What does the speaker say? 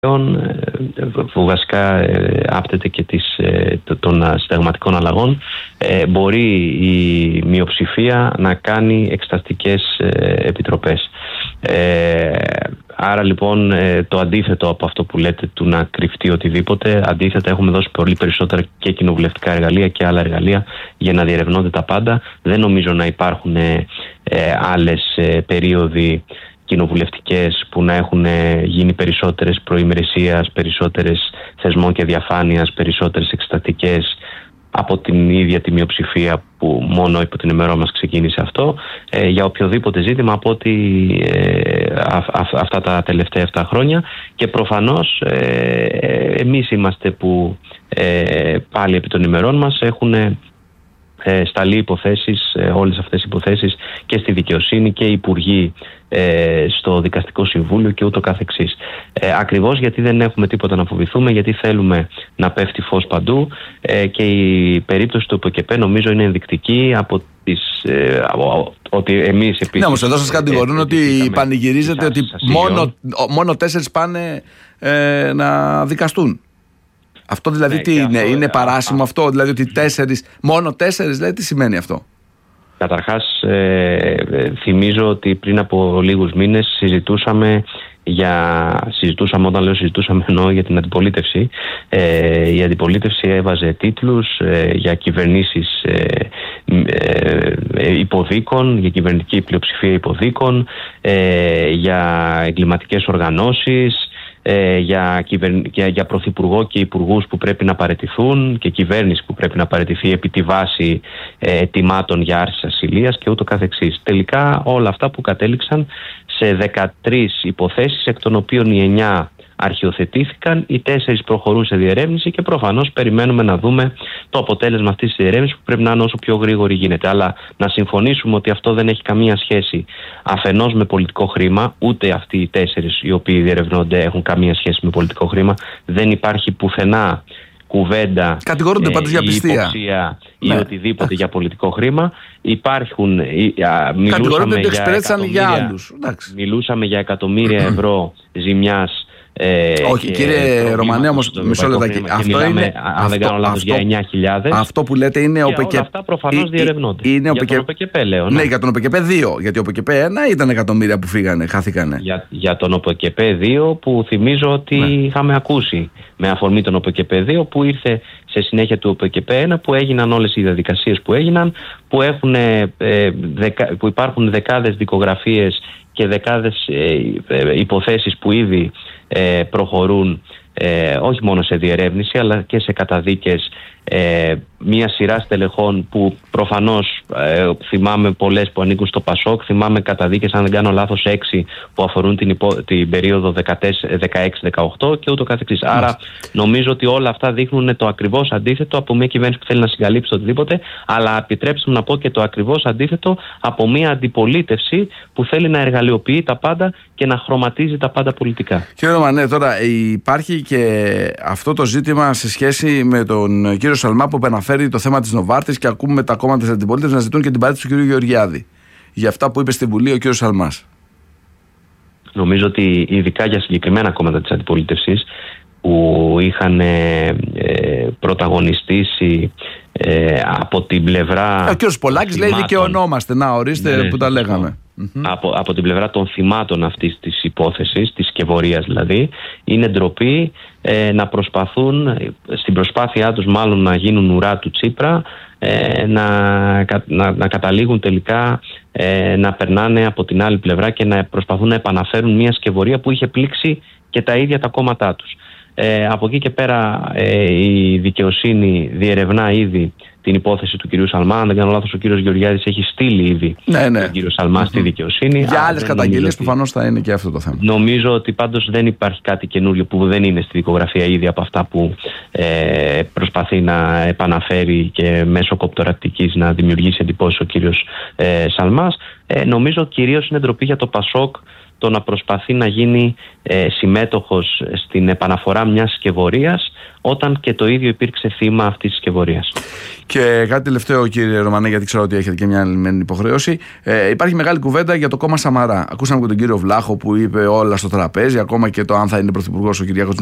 που βασικά άπτεται και των συνταγματικών αλλαγών, μπορεί η μειοψηφία να κάνει εξεταστικές επιτροπές. Άρα λοιπόν το αντίθετο από αυτό που λέτε του να κρυφτεί οτιδήποτε, αντίθετα έχουμε δώσει πολύ περισσότερα και κοινοβουλευτικά εργαλεία και άλλα εργαλεία για να διερευνώνται τα πάντα. Δεν νομίζω να υπάρχουν άλλες περίοδοι κοινοβουλευτικές που να έχουν γίνει περισσότερες προημερησίας, περισσότερες θεσμών και διαφάνειας, περισσότερες εξεταστικές από την ίδια τη μειοψηφία που μόνο υπό την ημέρα μας ξεκίνησε αυτό, για οποιοδήποτε ζήτημα από ότι αυτά τα τελευταία 7 χρόνια. Και προφανώς εμείς είμαστε που πάλι επί των ημερών μας έχουν σταλεί υποθέσεις, όλες αυτές οι υποθέσεις και στη δικαιοσύνη και οι υπουργοί στο δικαστικό συμβούλιο και ούτω καθεξής. Ακριβώς γιατί δεν έχουμε τίποτα να φοβηθούμε, γιατί θέλουμε να πέφτει φως παντού, και η περίπτωση του ΟΠΕΚΕΠΕ νομίζω είναι ενδεικτική από ότι εμείς επίσης... Ναι, όμως εδώ σας κατηγορούν ότι πανηγυρίζετε ότι μόνο 4 πάνε να δικαστούν. Αυτό δηλαδή τι είναι, είναι παράσιμο αυτό, δηλαδή ότι μόνο 4, δηλαδή τι σημαίνει αυτό? Καταρχάς θυμίζω ότι πριν από λίγους μήνες συζητούσαμε, όταν λέω συζητούσαμε εννοώ για την αντιπολίτευση. Η αντιπολίτευση έβαζε τίτλους για κυβερνήσεις υποδίκων, για κυβερνητική πλειοψηφία υποδίκων, για εγκληματικές οργανώσεις, για πρωθυπουργό και υπουργούς που πρέπει να παραιτηθούν και κυβέρνηση που πρέπει να παραιτηθεί επί τη βάση αιτημάτων για άρση ασυλίας και ούτω καθεξής. Τελικά όλα αυτά που κατέληξαν σε 13 υποθέσεις, εκ των οποίων οι 9 αρχιοθετήθηκαν, οι 4 προχωρούν σε διερεύνηση και προφανώς περιμένουμε να δούμε το αποτέλεσμα αυτής της διερεύνησης που πρέπει να είναι όσο πιο γρήγορη γίνεται. Αλλά να συμφωνήσουμε ότι αυτό δεν έχει καμία σχέση αφενός με πολιτικό χρήμα, ούτε αυτοί οι 4 οι οποίοι διερευνώνται έχουν καμία σχέση με πολιτικό χρήμα. Δεν υπάρχει πουθενά κουβέντα κατηγορούνται πάντως για πιστία ή οτιδήποτε για πολιτικό χρήμα. Υπάρχουν, μιλούσαμε για εκατομμύρια ευρώ ζημιάς. Όχι, κύριε Ρωμανέ, όμως μισό λεπτάκι. Αυτό είναι. Αν δεν κάνω λάθος, για 9.000. Αυτό που λέτε είναι όλα αυτά προφανώς διερευνώνται. Για τον ΟΠΕΚΕΠΕ λέω. Ναι, για τον ΟΠΕΚΕΠΕ 2. Γιατί ο ΟΠΕΚΕΠΕ 1 ήταν εκατομμύρια που φύγανε, χάθηκανε. Για τον ΟΠΕΚΕΠΕ 2 που θυμίζω ότι είχαμε ακούσει με αφορμή τον ΟΠΕΚΕΠΕ 2 που ήρθε σε συνέχεια του ΟΠΕΚΕΠΕ 1, που έγιναν όλες οι διαδικασίες που έγιναν, που υπάρχουν δεκάδες δικογραφίες και δεκάδες υποθέσεις που ήδη προχωρούν όχι μόνο σε διερεύνηση αλλά και σε καταδίκες, μια σειρά στελεχών που προφανώς θυμάμαι πολλές που ανήκουν στο ΠΑΣΟΚ, θυμάμαι καταδίκες αν δεν κάνω λάθος 6 που αφορούν την περίοδο 16-18 και ούτω καθεξής. Άρα νομίζω ότι όλα αυτά δείχνουν το ακριβώς αντίθετο από μια κυβέρνηση που θέλει να συγκαλύψει το οτιδήποτε, αλλά επιτρέψτε μου να πω και το ακριβώς αντίθετο από μια αντιπολίτευση που θέλει να εργαλειοποιεί τα πάντα και να χρωματίζει τα πάντα πολιτικά. Κύριε Ρωμανέ, τώρα υπάρχει και αυτό το ζήτημα σε σχέση με τον κύριο Σαλμά που αναφέρει το θέμα της Νοβάρτης και ακούμε τα κόμματα της αντιπολίτευσης να ζητούν και την παρέτηση του κ. Γεωργιάδη για αυτά που είπε στην Βουλή ο κ. Σαλμάς. Νομίζω ότι ειδικά για συγκεκριμένα κόμματα της αντιπολίτευσης που είχαν πρωταγωνιστήσει από την πλευρά... Ο κ. Πολάκης λέει δικαιωνόμαστε, να ορίστε που τα λέγαμε. Από την πλευρά των θυμάτων αυτής της υπόθεσης, της σκευωρίας δηλαδή, είναι ντροπή να προσπαθούν, στην προσπάθειά τους μάλλον να γίνουν ουρά του Τσίπρα, να καταλήγουν τελικά να περνάνε από την άλλη πλευρά και να προσπαθούν να επαναφέρουν μια σκευωρία που είχε πλήξει και τα ίδια τα κόμματά τους. Από εκεί και πέρα η δικαιοσύνη διερευνά ήδη την υπόθεση του κυρίου Σαλμά. Αν δεν κάνω λάθος, ο κύριος Γεωργιάδης έχει στείλει ήδη τον κύριο Σαλμά στη δικαιοσύνη. Για άλλες καταγγελίες προφανώς θα είναι και αυτό το θέμα. Νομίζω ότι πάντως δεν υπάρχει κάτι καινούριο που δεν είναι στη δικογραφία ήδη από αυτά που προσπαθεί να επαναφέρει και μέσω κοπτορακτικής να δημιουργήσει εντυπώσεις ο κύριος Σαλμάς. Νομίζω κυρίως είναι ντροπή για το ΠΑΣΟΚ το να προσπαθεί να γίνει συμμέτοχος στην επαναφορά μιας σκευωρίας, όταν και το ίδιο υπήρξε θύμα αυτής της σκευωρίας. Και κάτι τελευταίο, κύριε Ρωμανέ, γιατί ξέρω ότι έχετε και μια άλλη υποχρέωση. Υπάρχει μεγάλη κουβέντα για το κόμμα Σαμαρά. Ακούσαμε από τον κύριο Βλάχο που είπε όλα στο τραπέζι, ακόμα και το αν θα είναι πρωθυπουργός ο Κυριάκος